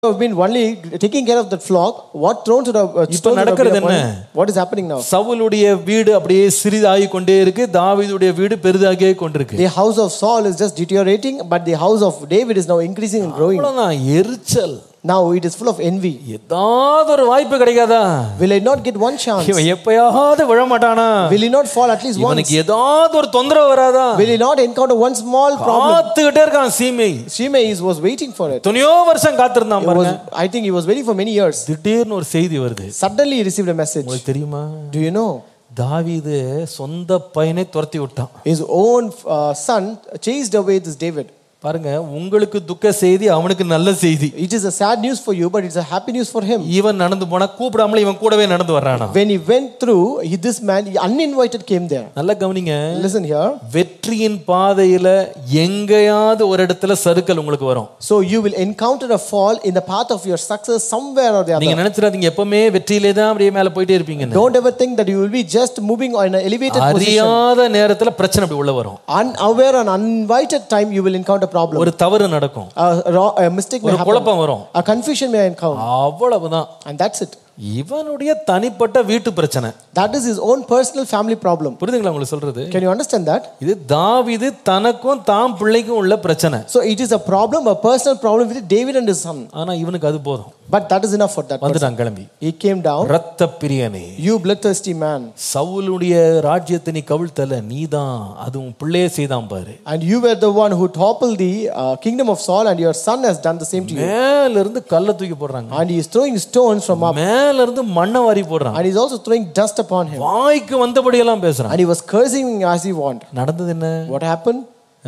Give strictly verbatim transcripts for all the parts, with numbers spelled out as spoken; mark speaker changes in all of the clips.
Speaker 1: have been only taking care of that flock. What thrones would have uh,
Speaker 2: இப்ப நடக்கிறது என்ன?
Speaker 1: What is happening now?
Speaker 2: சவுலுடைய வீடு அப்படியே சிறிதாகி கொண்டே இருக்கு, தாவீதுடைய வீடு பெரிதாகியே கொண்டிருக்கு.
Speaker 1: The house of Saul is just deteriorating, but the house of David is now increasing and growing.
Speaker 2: அவ்வளவுதான், எரிச்சல்.
Speaker 1: Now it is full of envy.
Speaker 2: ஏதாவது ஒரு வாய்ப்பு கிடைக்காதா?
Speaker 1: Will I not get one chance?
Speaker 2: இவன் எப்பயாவது விழ மாட்டானா?
Speaker 1: Will he not fall at least once?
Speaker 2: இவனுக்கு ஏதாவது ஒரு தொந்தரவு வராதா?
Speaker 1: Will he not encounter one small problem?
Speaker 2: காத்துக்கிட்டே இருக்கான் சீமை.
Speaker 1: Shimei was waiting for it.
Speaker 2: துணியோ வருஷம் காத்திருந்தான் பாருங்க.
Speaker 1: I think he was waiting for many years.
Speaker 2: திடீர்னு ஒரு செய்தி வருது.
Speaker 1: Suddenly he received a message.
Speaker 2: உங்களுக்கு தெரியுமா?
Speaker 1: Do you know?
Speaker 2: தாவீது சொந்த பையனை துரத்தி விட்டான்.
Speaker 1: His own uh, son chased away this David.
Speaker 2: பாருங்க, உங்களுக்கு துக்க செய்தி, அவனுக்கு நல்ல செய்தி.
Speaker 1: It is a sad news for you, but it's a happy news for him.
Speaker 2: இவன் நடந்து போனா கூப்பிடாமல இவன் கூடவே நடந்து வர்றானா.
Speaker 1: When he went through, he, this man he uninvited came there.
Speaker 2: நல்ல கவனிங்க.
Speaker 1: Listen here.
Speaker 2: வெற்றியின் பாதையில எங்கேயாவது ஒரு இடத்துல சறுக்கல் உங்களுக்கு வரும்.
Speaker 1: So you will encounter a fall in the path of your success somewhere or the other.
Speaker 2: நீங்க நினைச்சிராதீங்க எப்பவுமே வெற்றியிலே தான் அப்படியே மேல போயிட்டே இருப்பீங்கன்னு.
Speaker 1: Don't ever think that you will be just moving on an elevated position.
Speaker 2: அறியாத நேரத்துல பிரச்சனை அப்படி உள்ள வரும்.
Speaker 1: Unaware and uninvited time you will encounter problem.
Speaker 2: ஒரு தவறு நடக்கும்.
Speaker 1: A, a mistake may happen.
Speaker 2: ஒரு குழப்பம் வரும்.
Speaker 1: A confusion may encounter.
Speaker 2: அவ்வளவுதான்.
Speaker 1: And that's it.
Speaker 2: இவனுடைய தனிப்பட்ட வீட்டு பிரச்சனை.
Speaker 1: That is his own personal family problem.
Speaker 2: புரியுதுங்களா உங்களுக்கு சொல்றது?
Speaker 1: Can you understand that?
Speaker 2: இது தாவீது தனக்கும் தாம் பிள்ளைக்கும் உள்ள பிரச்சனை.
Speaker 1: So it is a problem, a personal problem with David and his son.
Speaker 2: ஆனா இவனுக்கு அது போதும்.
Speaker 1: But that is enough for that person.
Speaker 2: வந்துட்டான் கிளம்பி.
Speaker 1: He came down.
Speaker 2: இரத்த பிரியனே,
Speaker 1: You bloodthirsty man.
Speaker 2: சவுலுடைய ராஜ்யத்தை நீ கவிழ்த்தல, நீதான் அது உன் பிள்ளையே செய்தான் பாரு.
Speaker 1: And you were the one who toppled the uh, kingdom of Saul, and your son has done the same to you.
Speaker 2: மேல இருந்து கல்லை தூக்கி போடுறாங்க.
Speaker 1: And he is throwing stones from up.
Speaker 2: மேல இருந்து மண்ணை வாரி போடுறான்.
Speaker 1: And he is also throwing dust upon him.
Speaker 2: வாய்க்கு வந்தபடி எல்லாம் பேசுறான்.
Speaker 1: And he was cursing as he wanted.
Speaker 2: நடந்தது என்ன?
Speaker 1: What happened?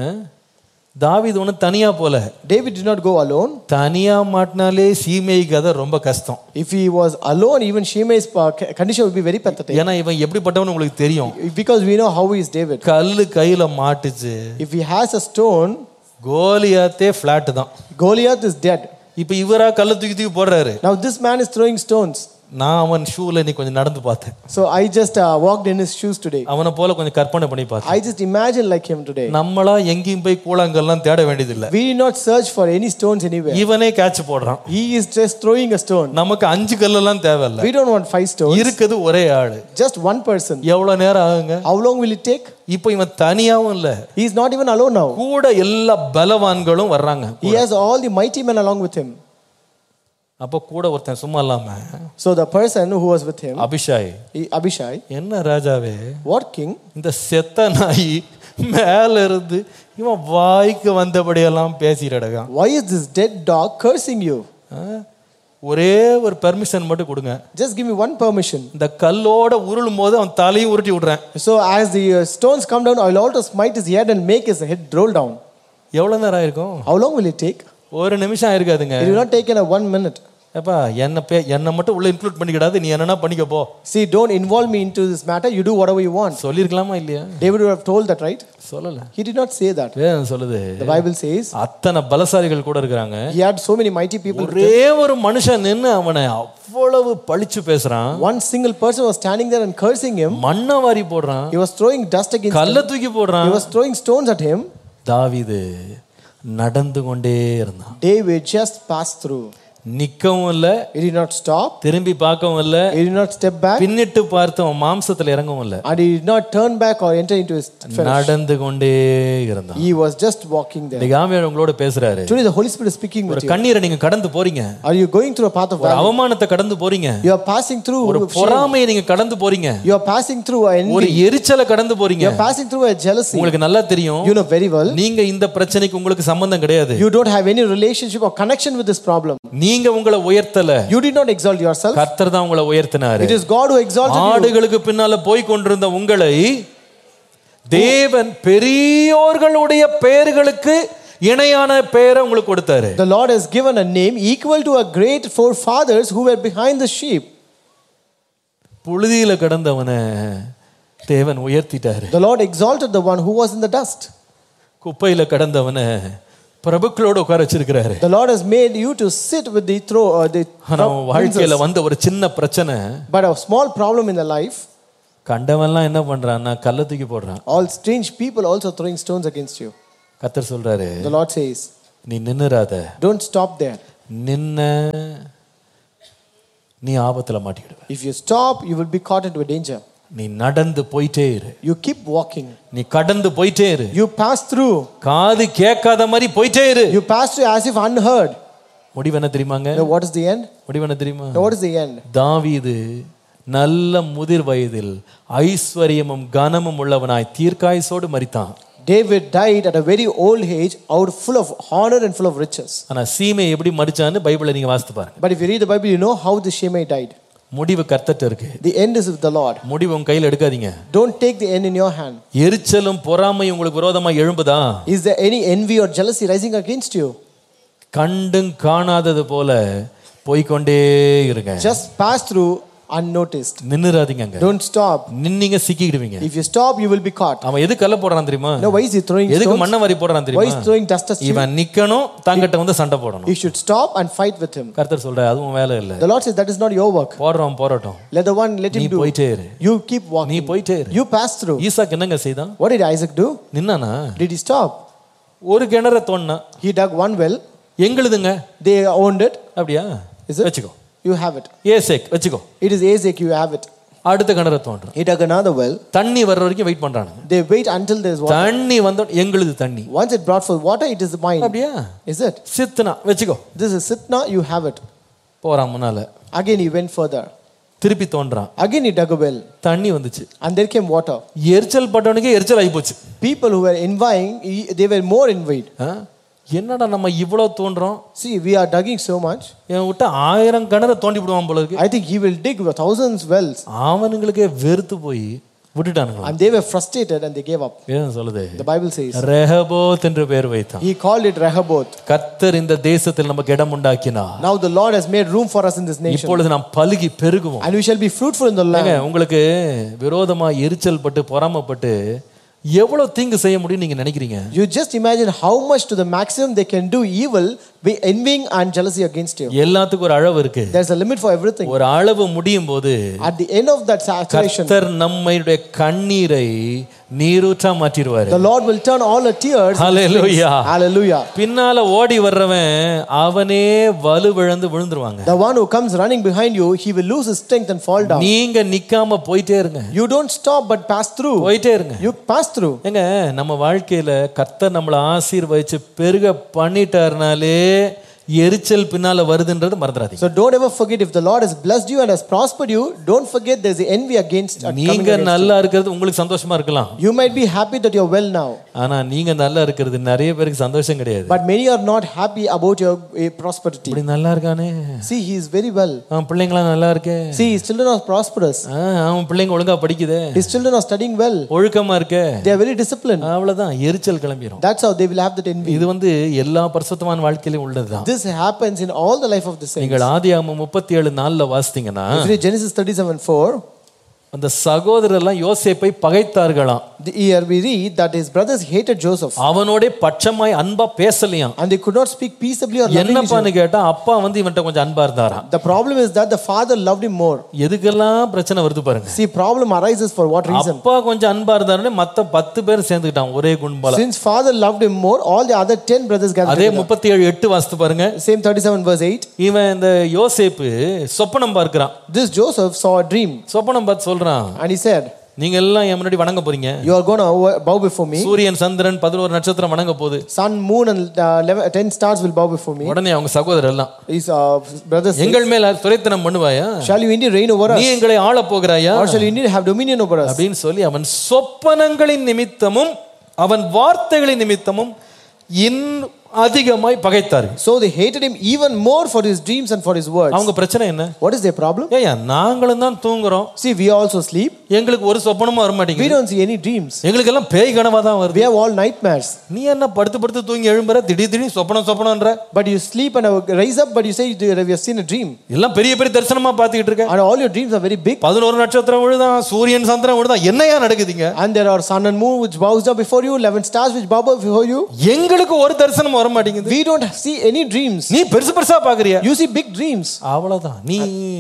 Speaker 2: தாவீது ஒன்னு தனியா போல.
Speaker 1: David did not go alone.
Speaker 2: தனியா மாட்டினாலே சீமைக்கு அது ரொம்ப கஷ்டம்.
Speaker 1: If he was alone, even Shimei's condition would be very pathetic.
Speaker 2: ஏன்னா இவன் எப்படிப்பட்டவன்னு உங்களுக்கு தெரியும்.
Speaker 1: Because we know how he is David.
Speaker 2: கல்லு கையில மாட்டுச்சு.
Speaker 1: If he has a stone,
Speaker 2: கோலியாத்தே flat தான்.
Speaker 1: Goliath is dead.
Speaker 2: இப்போ இவரா கல்ல தூக்கி தூக்கி போடுறாரு.
Speaker 1: Now this man is throwing stones.
Speaker 2: நான் அவன் ஷூல நீ கொஞ்சம் நடந்து பார்த்தேன்.
Speaker 1: So I just uh, walked in his shoes today.
Speaker 2: அவனை போல கொஞ்சம் கற்பனை பண்ணி பார்த்தேன்.
Speaker 1: I just imagine like him today.
Speaker 2: நம்மளா எங்கேயும் போய் கூழாங்கல்லாம் தேட வேண்டியது இல்ல.
Speaker 1: We did not search for any stones anywhere.
Speaker 2: இவனே கேட்ச் போடுறான்.
Speaker 1: He is just throwing a stone.
Speaker 2: நமக்கு அஞ்சு கல்லெல்லாம் தேவையில்ல.
Speaker 1: We don't want five stones.
Speaker 2: இருக்குது ஒரே ஆளு.
Speaker 1: Just one person.
Speaker 2: எவ்வளவு நேரம் ஆகுங்க?
Speaker 1: How long will it take?
Speaker 2: இப்போ இவன் தனியாவும் இல்ல.
Speaker 1: He is not even alone now.
Speaker 2: கூட எல்லா பலவான்களும் வர்றாங்க.
Speaker 1: He has all the mighty men along with him.
Speaker 2: அப்ப கூட ஒருத்தன் சும்மா இல்லாம.
Speaker 1: So the person who was with him,
Speaker 2: Abishai.
Speaker 1: Abishai.
Speaker 2: என்ன ராஜாவே?
Speaker 1: What king?
Speaker 2: இந்த செத்த நாய் மேல இருந்து இவன் வாய்க்கு வந்தபடி எல்லாம் பேசிறடா.
Speaker 1: Why is this dead dog cursing you?
Speaker 2: ஒரே ஒரு பெர்மிஷன் மட்டும் கொடுங்க.
Speaker 1: Just give me one permission.
Speaker 2: இந்த கல்லோட உருளும் போது அவன் தலையும் உருட்டி விடுறேன்.
Speaker 1: So as the uh, stones come down, I will also smite his head and make his head roll down.
Speaker 2: எவ்வளவு நேரம் ஆயிருக்கும்?
Speaker 1: How long will it take?
Speaker 2: ஒரு நிமிஷம் ஆயிருக்காதுங்க.
Speaker 1: It will not take in a one minute.
Speaker 2: அப்பா என்ன பே என்ன மட்டும் உள்ள இன்க்ளூட் பண்ணிக்கிடாத, நீ என்னன்னா பண்ணிக்க போ.
Speaker 1: See, don't involve me into this matter. You do whatever you want.
Speaker 2: சொல்லிருக்கலாமா இல்லையா?
Speaker 1: David would have told that, right?
Speaker 2: சொல்லல.
Speaker 1: He did not say that.
Speaker 2: வேதம் சொல்லுது.
Speaker 1: The Bible says
Speaker 2: அத்தனை பலசாலிகள் கூட இருக்காங்க.
Speaker 1: he had so many mighty people.
Speaker 2: ஒரே ஒரு மனுஷன் நின்னு அவனை அவ்வளவு பழிச்சு பேசுறான்.
Speaker 1: One single person was standing there and cursing him.
Speaker 2: மண்ணை வாரி போடுறான்.
Speaker 1: He was throwing dust against him.
Speaker 2: கல்ல தூக்கி போடுறான்.
Speaker 1: He was throwing stones at him.
Speaker 2: தாவீது நடந்து கொண்டே இருந்தான்.
Speaker 1: David just passed through.
Speaker 2: நிக்கவும் இல்ல.
Speaker 1: He did not stop.
Speaker 2: திரும்பி பார்க்கவும் இல்ல.
Speaker 1: He did not step back.
Speaker 2: பின்னிட்டு பார்த்து மாம்சத்துல இறங்கவும் இல்ல.
Speaker 1: And he did not turn back or enter into his flesh.
Speaker 2: நடந்து கொண்டே இருந்தான்.
Speaker 1: He was just walking there.
Speaker 2: ஆவியானவர் உங்களோட பேசுறாரு.
Speaker 1: Today the Holy Spirit is speaking with you.
Speaker 2: ஒரு கண்ணீரை நீங்க கடந்து போறீங்க.
Speaker 1: Are you going through a path of
Speaker 2: ஒரு அவமானத்தை கடந்து போறீங்க.
Speaker 1: You are passing through
Speaker 2: ஒரு பொறாமையை நீங்க கடந்து போறீங்க.
Speaker 1: You are passing through a envy.
Speaker 2: ஒரு எரிச்சலை கடந்து போறீங்க.
Speaker 1: You are passing through a jealousy.
Speaker 2: உங்களுக்கு நல்லா தெரியும்.
Speaker 1: You know very well.
Speaker 2: நீங்க இந்த பிரச்சனைக்கு உங்களுக்கு சம்பந்தம் கிடையாது.
Speaker 1: You don't have any relationship or connection with this problem.
Speaker 2: நீங்க உங்களை உயர்த்தல.
Speaker 1: You did not exalt yourself.
Speaker 2: கர்த்தர் தான் உங்களை உயர்த்தினாரு.
Speaker 1: It is God who exalted you.
Speaker 2: ஆடுகளுக்கு பின்னால போய் கொண்டிருந்த உங்களை தேவன் பெரியோர்களுடைய பெயர்களுக்கு இணையான பெயரை உங்களுக்கு கொடுத்தாரு.
Speaker 1: The Lord has given a name equal to a great forefathers who were behind the sheep.
Speaker 2: புழுதியில கிடந்தவனை தேவன் உயர்த்திட்டாரு.
Speaker 1: The Lord exalted the one who was in the dust.
Speaker 2: குப்பையில கிடந்தவனை பிரபுக்களோட உட்கார வச்சிருக்காரு.
Speaker 1: The Lord has made you to sit with the throw uh, the
Speaker 2: வாழ்க்கையில வந்த ஒரு சின்ன பிரச்சனை.
Speaker 1: But a small problem in the life.
Speaker 2: கண்டவன்லாம் என்ன பண்றான்னா கல்ல தூக்கி போடுறான்.
Speaker 1: All strange people also throwing stones against you.
Speaker 2: கர்த்தர் சொல்றாரு.
Speaker 1: The Lord says,
Speaker 2: நீ நின்னுறாத.
Speaker 1: Don't stop there.
Speaker 2: நின்ன நீ ஆபத்துல மாட்டிடுவ.
Speaker 1: If you stop, you will be caught into a danger.
Speaker 2: நீ நடந்து போயிட்டே இரு.
Speaker 1: You keep walking.
Speaker 2: நீ கடந்து போயிட்டே இரு.
Speaker 1: You pass through.
Speaker 2: காது கேட்காத மாதிரி போயிட்டே இரு.
Speaker 1: You pass through as if unheard.
Speaker 2: முடிவு என்ன தெரியுமாங்க?
Speaker 1: Now what is the end?
Speaker 2: முடிவு என்ன தெரியுமா?
Speaker 1: Now what is the end?
Speaker 2: தாவீது நல்ல முதிர் வயதில் ஐஸ்வரியமும் கனமும் உள்ளவனாய் தீர்க்காயுசோடு மரித்தான்.
Speaker 1: David died at a very old age, out full of honor and full of riches.
Speaker 2: ஆனா சீமை எப்படி மரிச்சான்னு பைபிளை நீங்க வாசித்து பாருங்க.
Speaker 1: But if you read the Bible, you know how the Shimei died.
Speaker 2: முடிவு கர்த்தர்ட்ட இருக்கு.
Speaker 1: The end is with the Lord.
Speaker 2: முடிவு உங்க கையில எடுக்காதீங்க.
Speaker 1: Don't take the end in your hand.
Speaker 2: எரிச்சலும் பொறாமையும் உங்களுக்கு விரோதமா எழும்புதா?
Speaker 1: Is there any envy or jealousy rising against you?
Speaker 2: கண்டும் காணாதது போல போய்க்கொண்டே இருங்க.
Speaker 1: Just pass through unnoticed.
Speaker 2: நின்னுறாதீங்க.
Speaker 1: Don't stop.
Speaker 2: நின்னீங்க சிக்கிடுவீங்க.
Speaker 1: If you stop, you will be caught.
Speaker 2: அவன் எதுக்கு கல்ல போடுறான் தெரியுமா?
Speaker 1: No, why is he throwing stones?
Speaker 2: எதுக்கு மண்ணை வாரி போடுறான் தெரியுமா?
Speaker 1: Why is throwing dust at you?
Speaker 2: இவன் நிக்கணும், தங்கிட்ட வந்து சண்டை போடணும்.
Speaker 1: You should stop and fight with him.
Speaker 2: கர்த்தர் சொல்றார் அதுவும் வேலை இல்ல.
Speaker 1: The Lord says that is not your work.
Speaker 2: போறோம் போறட்டும்.
Speaker 1: Let the one let him
Speaker 2: நீ
Speaker 1: do.
Speaker 2: போயிட்டே இரு.
Speaker 1: You keep walking.
Speaker 2: நீ போயிட்டே இரு.
Speaker 1: You pass through.
Speaker 2: ஈசாக் என்னங்க செய்தான்?
Speaker 1: What did Isaac do?
Speaker 2: நின்னானா?
Speaker 1: Did he stop?
Speaker 2: ஒரு கிணற தோண்டனா.
Speaker 1: He dug one well.
Speaker 2: எங்களுதுங்க.
Speaker 1: They owned it.
Speaker 2: அப்படியா?
Speaker 1: Is it?
Speaker 2: வெச்சுக்கோ.
Speaker 1: You have it.
Speaker 2: Isaac வெச்சுக்கோ.
Speaker 1: It is Isaac, you have it.
Speaker 2: அடுத்த கிணற தோண்டறான்.
Speaker 1: He dug another well.
Speaker 2: தண்ணி வர்ற வரைக்கும் wait பண்றானுங்க.
Speaker 1: They wait until there is water.
Speaker 2: தண்ணி வந்த எங்களுது தண்ணி.
Speaker 1: Once it brought forth water, it is mine.
Speaker 2: அப்படியா?
Speaker 1: Is it?
Speaker 2: சித்னா வெச்சுக்கோ.
Speaker 1: This is Sitna, you have it.
Speaker 2: போறான் முன்னால.
Speaker 1: Again he went further.
Speaker 2: திருப்பி தோண்டறான்.
Speaker 1: Again he dug a well.
Speaker 2: தண்ணி வந்துச்சு.
Speaker 1: And there came water.
Speaker 2: எரிச்சல் பட்டவனுக்கு எரிச்சல் ஆயி போச்சு.
Speaker 1: People who were envying, they were more envied.
Speaker 2: என்னடா நம்ம இவ்வளவு தோன்றோம்?
Speaker 1: See, we are digging so much.
Speaker 2: இவன் விட்ட ஆயிரம் கிணறு தோண்டி விடுவான் போல இருக்கு.
Speaker 1: I think he will dig thousands wells.
Speaker 2: அவனுங்களுக்கே வெறுத்து போய் விட்டுட்டானுங்க.
Speaker 1: And they were frustrated and they gave up.
Speaker 2: ஏன் சொல்லுது?
Speaker 1: The Bible says
Speaker 2: ரெஹோபோத் என்று பெயர் வைத்தான்.
Speaker 1: He called it Rehoboth.
Speaker 2: கர்த்தர் இந்த தேசத்தில் நமக்கு இடம் உண்டாக்கினார்.
Speaker 1: Now the Lord has made room for us in this nation.
Speaker 2: இப்பொழுது நாம் பலுகி பெருகுவோம்.
Speaker 1: And we shall be fruitful in the land.
Speaker 2: உங்களுக்கு விரோதமா எரிச்சல் பட்டு பொறாமைப்பட்டு எவ்வளவு தீங்கு செய்ய முடியும் நீங்க நினைக்கிறீங்க?
Speaker 1: You just imagine how much to the maximum they can do evil, be envying and jealousy against you.
Speaker 2: எல்லாத்துக்கும் ஒரு அளவு இருக்கு.
Speaker 1: There's a limit for everything.
Speaker 2: ஒரு அளவு முடியும் போது
Speaker 1: at the end of that saturation,
Speaker 2: கர்த்தர் நம்முடைய கண்ணீரை நீரூற்றா மாற்றிடுவார்.
Speaker 1: The Lord will turn all the tears.
Speaker 2: Hallelujah.
Speaker 1: Hallelujah.
Speaker 2: பின்னால ஓடி வர்றவன் அவனே வலுவிழந்து விழுந்துருவாங்க.
Speaker 1: The one who comes running behind you, he will lose his strength and fall down.
Speaker 2: நீங்க நிக்காம போயிட்டே இருங்க.
Speaker 1: You don't stop but pass through.
Speaker 2: போயிட்டே இருங்க.
Speaker 1: You pass through.
Speaker 2: ஏங்க நம்ம வாழ்க்கையில கர்த்தர் நம்மளை ஆசீர்வதிச்சு பெருக பண்ணிட்டாருனாலே எரிச்சல் பின்னால வருதுன்றது மறந்துடாதீங்க.
Speaker 1: So don't ever forget, if the Lord has blessed you and has prospered you, don't forget there's the envy against.
Speaker 2: நீங்க நல்லா இருக்கிறது உங்களுக்கு சந்தோஷமா இருக்கலாம்.
Speaker 1: You might be happy that you're well now.
Speaker 2: ஆனா நீங்க நல்லா இருக்கிறது நிறைய பேருக்கு சந்தோஷம் கிடையாது.
Speaker 1: But many are not happy about your uh, prosperity.
Speaker 2: இப்படி நல்லா இருக்கானே.
Speaker 1: See, he is very well.
Speaker 2: அவன் பிள்ளைங்களா நல்லா இருக்கே.
Speaker 1: See, his children are prosperous.
Speaker 2: அவன் பிள்ளைங்க ஒழுங்கா படிக்குதே.
Speaker 1: His children are studying well.
Speaker 2: ஒழுக்கமா இருக்கே.
Speaker 1: They are very disciplined.
Speaker 2: அவ்வளவுதான் எரிச்சல் கிளம்பிரும்.
Speaker 1: That's how they will have that envy.
Speaker 2: இது வந்து எல்லா பரிசுத்தமான வாழ்க்கையிலும் உள்ளதுதான்.
Speaker 1: This happens in all the life of the saints.
Speaker 2: நீங்கள் ஆதியாகமம் முப்பத்தி ஏழு நாலுல வாசித்தீங்கன்னா
Speaker 1: Genesis thirty-seven four,
Speaker 2: அந்த சகோதரர் எல்லாம் யோசேப்பை பகைத்தார்களாம்.
Speaker 1: Here we read that his brothers hated Joseph.
Speaker 2: அவனோட பட்சமாய் அன்பா பேசலையாம்.
Speaker 1: And they could not speak peaceably or lovingly.
Speaker 2: என்னப்பான்னு கேட்டா அப்பா வந்து இவன்ட்ட கொஞ்சம் அன்பா இருந்தாராம்.
Speaker 1: The problem is that the father loved him more.
Speaker 2: எதுக்கெல்லாம் பிரச்சனை வருது பாருங்க.
Speaker 1: See, problem arises for what reason?
Speaker 2: அப்பா கொஞ்சம் அன்பா இருந்தாருன்னு மத்த பத்து பேர் சேர்ந்துட்டாங்க ஒரே கும்பலா.
Speaker 1: Since father loved him more, all the other ten brothers gathered
Speaker 2: அதே
Speaker 1: together.
Speaker 2: முப்பத்தி ஏழு எட்டு வாசித்து பாருங்க.
Speaker 1: Same thirty-seven verse eight.
Speaker 2: இவன் இந்த யோசேப்பு சொப்பனம் பார்க்கறான்.
Speaker 1: This Joseph saw a dream.
Speaker 2: சொப்பனம் பார்த்து சொல்றான்.
Speaker 1: And he said,
Speaker 2: நீங்க எல்லாம் என் முன்னாடி வணங்க போறீங்க.
Speaker 1: You are going to bow before me.
Speaker 2: Suriyan Chandran பதினொரு நட்சத்திரம் வணங்க போகுது.
Speaker 1: Sun, moon and uh, eleven, ten stars will bow before me.
Speaker 2: உடனே அவங்க சகோதரர் எல்லாம்
Speaker 1: His uh, brothers,
Speaker 2: எங்கள் மேல துரைத்தனம் பண்ணுவாயா?
Speaker 1: Shall you indeed reign over us?
Speaker 2: நீ எங்களை ஆள போகிறாயா?
Speaker 1: Or shall you indeed have dominion over us?
Speaker 2: அப்படினு சொல்லி அவன் சொப்பனங்களின் நிமித்தமும் அவன் வார்த்தைகளின் நிமித்தமும் இன் அதிகமாய் பகைத்தார்கள்.
Speaker 1: So they hated him even more for his dreams and for his words.
Speaker 2: அவங்க பிரச்சனை என்ன?
Speaker 1: What is their problem?
Speaker 2: ஏயா நாங்களும் தான் தூங்குறோம்.
Speaker 1: See, we also sleep.
Speaker 2: எங்களுக்கு ஒரு சொப்பனமும் வர மாட்டேங்குது.
Speaker 1: We don't see any dreams.
Speaker 2: எங்களுக்கு எல்லாம் பேய் கனவா தான் வருது.
Speaker 1: We have all nightmares.
Speaker 2: நீ என்ன படுத்து படுத்து தூங்கி எழும்பற திடீர் திடீர் சொப்பனம் சொப்பனம்ன்ற?
Speaker 1: But you sleep and rise up but you say you have seen a dream.
Speaker 2: எல்லாம் பெரிய பெரிய தரிசனமா பாத்துக்கிட்டு இருக்க.
Speaker 1: And all your dreams are very big.
Speaker 2: பதினொரு நட்சத்திரம் விழுதான், சூரியன் சந்திரன் விழுதான். என்னையா நடக்குதுங்க?
Speaker 1: And there are sun and moon which bows down before you, eleven stars which bow before you.
Speaker 2: எங்களுக்கு ஒரு தரிசனம் வர மாட்டேங்குது.
Speaker 1: We don't see any dreams.
Speaker 2: நீ பெருசு பெருசா பாக்குறியா?
Speaker 1: You see big dreams.
Speaker 2: அவ்வளவுதான். நீ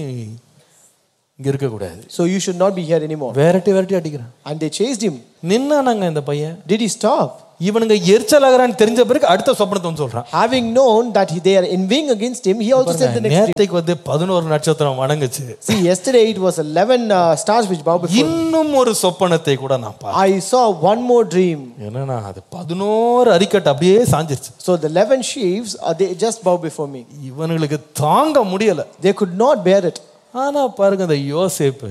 Speaker 2: இங்க இருக்க கூடாது.
Speaker 1: So you should not be here anymore.
Speaker 2: வேறட்டி வேறட்டி அடிக்கிறான்.
Speaker 1: And they chased him.
Speaker 2: நின்னானாங்க இந்த பையன்.
Speaker 1: Did he stop?
Speaker 2: இவனுங்க எரிச்சலாகிறான்னு தெரிஞ்ச பிறகு அடுத்த சொப்பனத்தை வந்து சொல்றான்.
Speaker 1: Having known that he, they are envying against him, he also said the next dream.
Speaker 2: நேத்துக்கு வந்து பதினொரு நட்சத்திரம் வணங்குச்சு.
Speaker 1: See, yesterday it was eleven uh, stars which bowed before me.
Speaker 2: இன்னும் ஒரு சொப்பனத்தை கூட நான் பார்த்தேன்.
Speaker 1: I saw one more dream.
Speaker 2: என்னன்னா அது பதினொரு அரிக்கட்டு அப்படியே சாஞ்சிருச்சு.
Speaker 1: So the eleven sheaves, uh, they just bowed before me.
Speaker 2: இவனுங்களுக்கு தாங்க முடியல.
Speaker 1: They could not bear it.
Speaker 2: ஆனா பாருங்க அந்த யோசேப்பு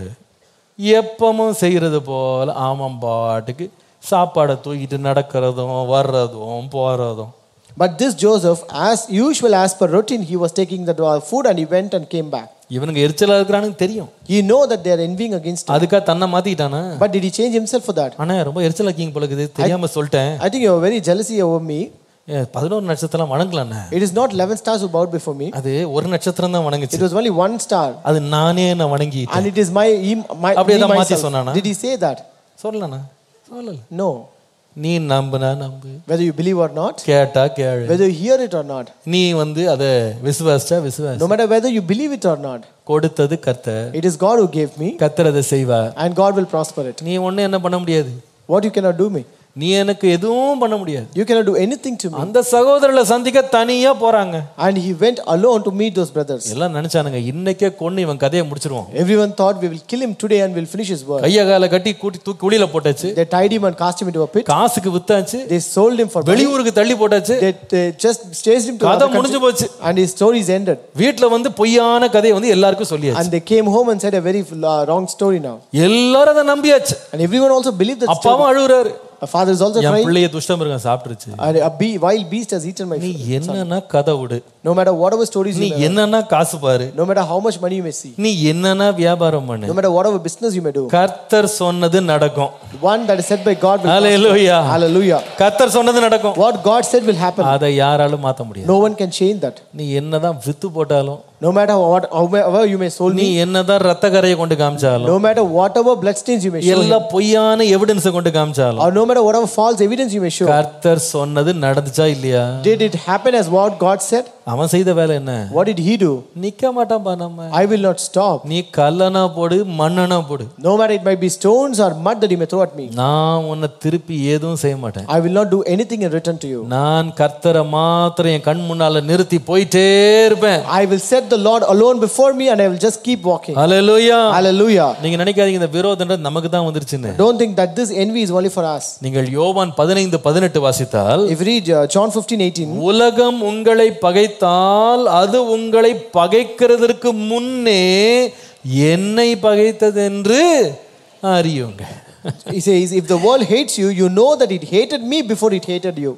Speaker 2: எப்பவும் செய்யறது போல ஆமாம் பாட்டுக்கு சாப்பாடை தூக்கிட்டு நடக்கிறதும் வர்றதும் போறதும்.
Speaker 1: But this Joseph, as usual, as per routine, he was taking the food and he went and came back.
Speaker 2: இவனுங்க எரிச்சலா இருக்கிறான்னு தெரியும்.
Speaker 1: He know that they are envying against him.
Speaker 2: அதுக்கா தன்னை மாத்திட்டானா?
Speaker 1: But did he change himself for that?
Speaker 2: ஆனா ரொம்ப எரிச்சலா இருக்கீங்க போல இருக்குது, தெரியாம சொல்லிட்டேன்.
Speaker 1: I think you are very jealousy over me.
Speaker 2: பதினொரு நட்சத்திரம் வணங்கலண்ணே.
Speaker 1: It is not eleven stars who bowed before me.
Speaker 2: அது ஒரு நட்சத்திரம் தான் வணங்குச்சு.
Speaker 1: It was only one star.
Speaker 2: அது நானே நான் வணங்கிட்டேன்.
Speaker 1: And it is my my
Speaker 2: அப்படியே தான் மாத்தி சொன்னானா?
Speaker 1: Did he say that?
Speaker 2: சொல்லலண்ணா, சொல்லல.
Speaker 1: No.
Speaker 2: நீ நம்புனா நம்பு,
Speaker 1: whether you believe or not,
Speaker 2: கேட்டா கேளு,
Speaker 1: whether you hear it or not,
Speaker 2: நீ வந்து அத விசுவாசிச்சா விசுவாசி.
Speaker 1: no matter whether you believe it or not,
Speaker 2: கொடுத்தது கர்த்தர்.
Speaker 1: it is God who gave me,
Speaker 2: கர்த்தர் அதை செய்வார்,
Speaker 1: and God will prosper it.
Speaker 2: நீ ஒண்ணு என்ன பண்ண முடியாது.
Speaker 1: What you cannot do me,
Speaker 2: நீ எனக்கு எதுவும் பண்ண முடியாது.
Speaker 1: you cannot do anything to me.
Speaker 2: அந்த சகோதரர்களை சந்திக்க தனியா போறாங்க.
Speaker 1: And he went alone to meet those brothers.
Speaker 2: எல்லாம் நினைச்சானுங்க இன்னைக்கே கொன்னு இவன் கதையை முடிச்சிருவோம்.
Speaker 1: Everyone thought we will kill him today and we'll finish his work.
Speaker 2: கைய கால கட்டி கூட்டி தூக்கி குழியில போட்டாச்சு.
Speaker 1: They tied him and cast him into a pit.
Speaker 2: காசுக்கு வித்தாச்சு.
Speaker 1: They sold him for
Speaker 2: வெளியூருக்கு தள்ளி போட்டாச்சு.
Speaker 1: They, they just chased him to
Speaker 2: கதை
Speaker 1: another
Speaker 2: முடிஞ்சு போச்சு.
Speaker 1: and his story is ended.
Speaker 2: வீட்ல வந்து பொய்யான கதையை வந்து எல்லாருக்கும் சொல்லியாச்சு.
Speaker 1: And they came home and said a very uh, wrong story now.
Speaker 2: எல்லாரும் அதை நம்பியாச்சு.
Speaker 1: And everyone also believed that story.
Speaker 2: அப்பாவும் அழுகுறாரு.
Speaker 1: A father is also
Speaker 2: N
Speaker 1: crying.
Speaker 2: பிள்ளைய துஷ்டமிருகம் சாப்பிட்டுருச்சு.
Speaker 1: And a bee, wild beast has eaten my
Speaker 2: நீ
Speaker 1: food.
Speaker 2: என்னன்னா கதை விடு.
Speaker 1: No matter whatever stories
Speaker 2: நீ
Speaker 1: you may,
Speaker 2: என்னன்னா காசு பாரு.
Speaker 1: no matter how much money you may see,
Speaker 2: நீ என்னன்னா வியாபாரம் பண்ணு.
Speaker 1: no matter whatever business you may do,
Speaker 2: கர்த்தர் சொன்னது நடக்கும்.
Speaker 1: one that is said by God will
Speaker 2: hallelujah.
Speaker 1: Hallelujah.
Speaker 2: கர்த்தர் சொன்னது நடக்கும்.
Speaker 1: What God said will happen.
Speaker 2: அதை யாராலும் மாத்த முடியாது.
Speaker 1: No one can change that.
Speaker 2: நீ என்னதான் வித்து போட்டாலும்,
Speaker 1: no matter what, however you may sold
Speaker 2: நீ
Speaker 1: me,
Speaker 2: என்னதான் ரத்த கரையை கொண்டு காமிச்சாலும்,
Speaker 1: no matter whatever blood stains you may show,
Speaker 2: எல்லா பொய்யான எவிடன்ஸ் கொண்டு காமிச்சாலும்,
Speaker 1: or no matter whatever false evidence you may show,
Speaker 2: கர்த்தர் சொன்னது நடந்துச்சா இல்லையா?
Speaker 1: did it happen as what God said?
Speaker 2: அவன் செய்த வேலை என்ன?
Speaker 1: What did he do?
Speaker 2: நிக்க மாட்டான் பா நம்ம.
Speaker 1: I will not stop.
Speaker 2: நீ கல்லனா போடு, மண்ணனா போடு.
Speaker 1: No matter it might be stones or mud that you may throw at me,
Speaker 2: நான் உன்னை திருப்பி எதுவும் செய்ய மாட்டேன்.
Speaker 1: I will not do anything in return to you.
Speaker 2: நான் கர்த்தரை மாத்திரம் என் கண் முன்னால நிறுத்தி போயிட்டே இருப்பேன்.
Speaker 1: I will set the Lord alone before me and I will just keep walking.
Speaker 2: Hallelujah.
Speaker 1: Hallelujah.
Speaker 2: நீங்க நினைக்காதீங்க இந்த விரோதம்ன்றது நமக்கு தான் வந்துருச்சுன்னு.
Speaker 1: Don't think that this envy is only for us.
Speaker 2: நீங்கள் யோவான் பதினைந்து பதினெட்டு வாசித்தால்,
Speaker 1: If you read uh, John fifteen eighteen,
Speaker 2: உலகம் உங்களை பகைத்தால் அது உங்களை பகைக்கிறதற்கு முன்னே என்னை பகைத்தது என்று அறியுங்க.
Speaker 1: he says, if the world hates you, you know that it hated me before it hated you.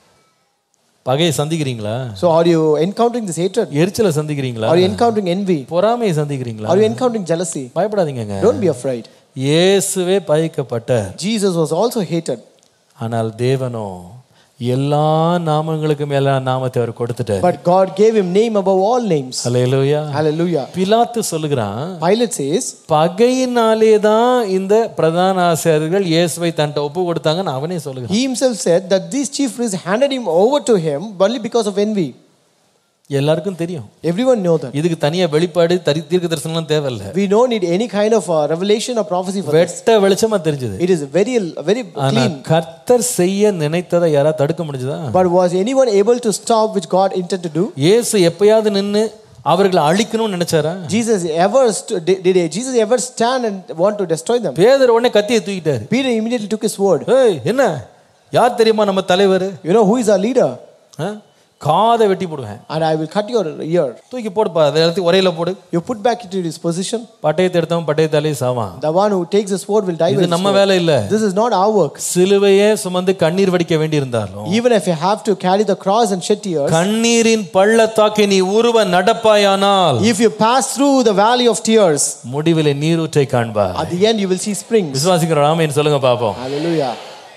Speaker 2: பகையை சந்திக்கிறீங்களா?
Speaker 1: So are you encountering this hatred?
Speaker 2: எரிச்சலை சந்திக்கிறீங்களா?
Speaker 1: Are you encountering envy?
Speaker 2: பொறாமையை சந்திக்கிறீங்களா?
Speaker 1: Are you encountering jealousy?
Speaker 2: பயப்படாதீங்க.
Speaker 1: Don't be afraid.
Speaker 2: இயேசுவே பகைக்கப்பட்டார்.
Speaker 1: Jesus was also hated.
Speaker 2: ஆனால் தேவனோ எல்லா நாமங்களுக்கு மேல நாமத்தை அவர் கொடுத்துட்டார்.
Speaker 1: But God gave him name above all names.
Speaker 2: Hallelujah.
Speaker 1: Hallelujah.
Speaker 2: பிலாத்து சொல்லுகிறான்,
Speaker 1: Pilate says,
Speaker 2: பகையினாலே தான் இந்த பிரதான ஆசாரியர்கள் இயேசுவை தன்ட்ட ஒப்பு கொடுத்தாங்கன்னு அவனே சொல்லுகிறான்.
Speaker 1: he himself said that these chief priests handed him over to him only because of envy.
Speaker 2: எல்லாருக்கும் தெரியும்.
Speaker 1: Everyone know that.
Speaker 2: இதுக்கு தனியா வெளிப்பாடு தீர்க்க தரிசனம் தேவையில்லை.
Speaker 1: We don't need any kind of uh, revelation or prophecy for this.
Speaker 2: வெட்ட வெளிச்சமா தெரிஞ்சது.
Speaker 1: It is very very clean.
Speaker 2: கர்த்தர் செய்ய நினைத்ததை யாரா தடுக்க முடிஞ்சதா?
Speaker 1: But was anyone able to stop which God intended to do?
Speaker 2: இயேசு எப்பயாவது நின்னு அவர்களை அழிக்கணும்னு நினைச்சாரா?
Speaker 1: Jesus ever st- did, did Jesus ever stand and want to destroy them?
Speaker 2: பேதுரு உடனே கத்தியை தூக்கிட்டாரு.
Speaker 1: Peter immediately took his sword.
Speaker 2: ஏய் என்ன? யார் தெரியுமா நம்ம தலைவர்?
Speaker 1: You know who is our leader?
Speaker 2: காதை வெட்டி போடுவேன்.
Speaker 1: And I will cut your ear.
Speaker 2: தூக்கி போடுப்பா, அதை எடுத்து ஒரேல போடு.
Speaker 1: You put back into his position.
Speaker 2: பட்டயத்தை எடுத்தவன் பட்டயத்தாலே சாவான்.
Speaker 1: The one who takes the sword will die.
Speaker 2: இது நம்ம வேலை இல்ல.
Speaker 1: This is not our work.
Speaker 2: சிலுவையே சுமந்து கண்ணீர் வடிக்க வேண்டியிருந்தாலும்,
Speaker 1: Even if you have to carry the cross and shed tears,
Speaker 2: கண்ணீரின் பள்ளத்தாக்கை நீ உருவ நடப்பாயானால்,
Speaker 1: if you pass through the valley of tears,
Speaker 2: முடிவிலே நீரூற்றை காண்பாய்.
Speaker 1: at the end you will see springs.
Speaker 2: விசுவாசிக்கிற ஆமென் சொல்லுங்க பாப்போம்.
Speaker 1: Hallelujah.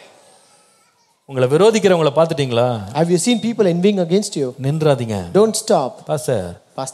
Speaker 2: உங்களை விரோதிக்கிறவங்களை பார்த்துட்டீங்களா?
Speaker 1: Have you seen people envying against you?
Speaker 2: நின்றாதீங்க.
Speaker 1: Don't stop.
Speaker 2: Pastor,
Speaker 1: Pastor,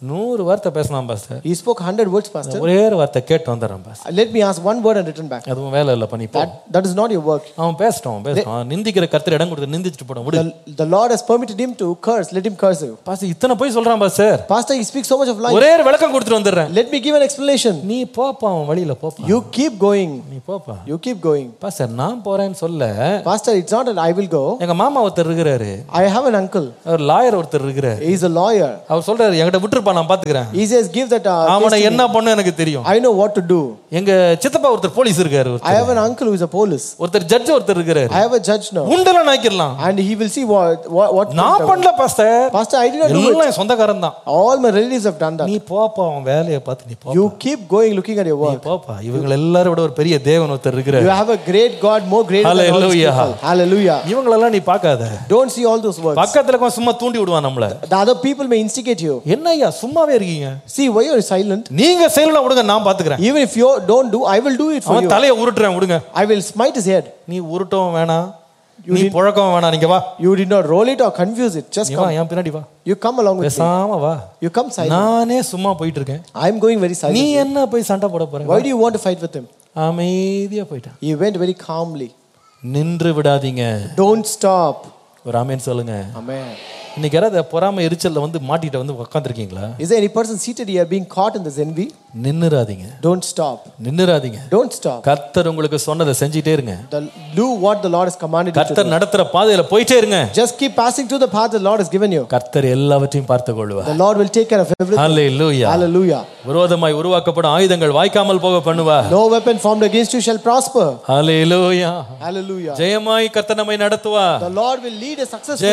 Speaker 2: நூறு வார்த்தை பேசலாம் pastor.
Speaker 1: He spoke one hundred words, pastor.
Speaker 2: ஒரே ஒரு வார்த்தை கேட்டு வந்துடுறேன் pastor.
Speaker 1: Let me ask one word and return back.
Speaker 2: அதுவும் வேலை இல்லை பண்ணி போ.
Speaker 1: That, that is not your work.
Speaker 2: அவன் பேசட்டும் பேசட்டும். நிந்திக்கிற கர்த்தர் இடம் கொடுத்து நிந்திச்சுட்டு போடும் விடு.
Speaker 1: The, the Lord has permitted him to curse. Let him curse you.
Speaker 2: Pastor இத்தனை போய் சொல்றான் pastor.
Speaker 1: Pastor, he speaks so much of life.
Speaker 2: ஒரே ஒரு விளக்கம் கொடுத்துட்டு வந்துடுறேன்.
Speaker 1: Let me give an explanation.
Speaker 2: நீ போப்பா அவன் வழியில போப்பா.
Speaker 1: You keep going.
Speaker 2: நீ போப்பா.
Speaker 1: You keep going.
Speaker 2: பாஸ்டர் நான் போறேன்னு சொல்ல.
Speaker 1: Pastor, it's not that I will go.
Speaker 2: எங்க மாமா ஒருத்தர் இருக்கிறாரு.
Speaker 1: I have an uncle.
Speaker 2: ஒரு லாயர் ஒருத்தர் இருக்கிறாரு.
Speaker 1: He is a lawyer.
Speaker 2: அவர் சொல்றாரு என்கிட்ட விட்டுருப்பா நான் பாத்துக்கிறேன்.
Speaker 1: He says give that uh,
Speaker 2: அவனை என்ன பண்ண எனக்கு தெரியும்.
Speaker 1: I know what to do.
Speaker 2: எங்க சித்தப்பா ஒருத்தர் போலீஸ் இருக்காரு.
Speaker 1: I have an uncle who is a police.
Speaker 2: ஒருத்தர் ஜட்ஜ் ஒருத்தர் இருக்காரு.
Speaker 1: I have a judge now.
Speaker 2: உண்டல நாக்கிரலாம்.
Speaker 1: And he will see what what, what
Speaker 2: நான் பண்ணல pastor.
Speaker 1: Pastor, I did not do it.
Speaker 2: எல்லாம் சொந்தக்காரன் தான்.
Speaker 1: All my relatives have done that.
Speaker 2: நீ போப்பா அவன் வேலைய பார்த்து நீ போப்பா.
Speaker 1: You keep going looking at your work.
Speaker 2: நீ போப்பா இவங்க எல்லாரும் விட ஒரு பெரிய தேவன் ஒருத்தர் இருக்காரு.
Speaker 1: You have a great God, more greater than all these people. Hallelujah.
Speaker 2: இவங்களெல்லாம் நீ பார்க்காத.
Speaker 1: Don't see all those works.
Speaker 2: பக்கத்துல கொஞ்சம் சும்மா தூண்டி விடுவான் நம்மள.
Speaker 1: The other people may instigate you.
Speaker 2: என்னய்யா சும்மாவே இருக்கீங்க?
Speaker 1: See, why you are silent?
Speaker 2: நீங்க செய்யலாம் விடுங்க நான் பாத்துக்கறேன்.
Speaker 1: Even if you don't do, I will do it for you.
Speaker 2: அவன் தலைய உருட்டுறேன் விடுங்க.
Speaker 1: I will smite his head.
Speaker 2: நீ உருட்டவும் வேணாம். நீ புழக்கவும் வேணாம். நீங்க வா.
Speaker 1: You did not roll it or confuse it. Just come.
Speaker 2: வா என் பின்னாடி வா.
Speaker 1: You come along with me.
Speaker 2: பேசாம வா.
Speaker 1: You come silent.
Speaker 2: நானே சும்மா போயிட்டு இருக்கேன்.
Speaker 1: I am going very silent.
Speaker 2: நீ என்ன போய் சண்டை போட போற?
Speaker 1: Why do you want to fight with him?
Speaker 2: அமைதியா போய்ட்டான்.
Speaker 1: He went very calmly.
Speaker 2: நின்று விடாதீங்க.
Speaker 1: Don't stop.
Speaker 2: ஒரு ஆமென் சொல்லுங்க.
Speaker 1: Amen.
Speaker 2: இன்னைக்கு யாராவது பொறாமை எரிச்சல்ல வந்து மாட்டிட்டு வந்து உட்கார்ந்திருக்கீங்களா?
Speaker 1: Is there any person seated here being caught in this envy?
Speaker 2: நின்னுறாதீங்க.
Speaker 1: Don't stop.
Speaker 2: நின்னுறாதீங்க.
Speaker 1: Don't stop.
Speaker 2: கர்த்தர் உங்களுக்கு சொன்னதை செஞ்சிட்டே இருங்க.
Speaker 1: Do what the Lord has commanded you to do.
Speaker 2: கர்த்தர் நடத்துற பாதையில போயிட்டே இருங்க.
Speaker 1: Just keep passing through the path the Lord has given you.
Speaker 2: கர்த்தர் எல்லாவற்றையும் பார்த்துக் கொள்வார்.
Speaker 1: The Lord will take care of everything.
Speaker 2: Hallelujah.
Speaker 1: Hallelujah.
Speaker 2: விரோதமாய் உருவாக்கப்படும் ஆயுதங்கள் வாய்க்காமல் போக பண்ணுவார்.
Speaker 1: No weapon formed against you shall prosper.
Speaker 2: Hallelujah.
Speaker 1: Hallelujah.
Speaker 2: ஜெயமாய் கர்த்தர் நம்மை நடத்துவார்.
Speaker 1: The Lord will lead a successful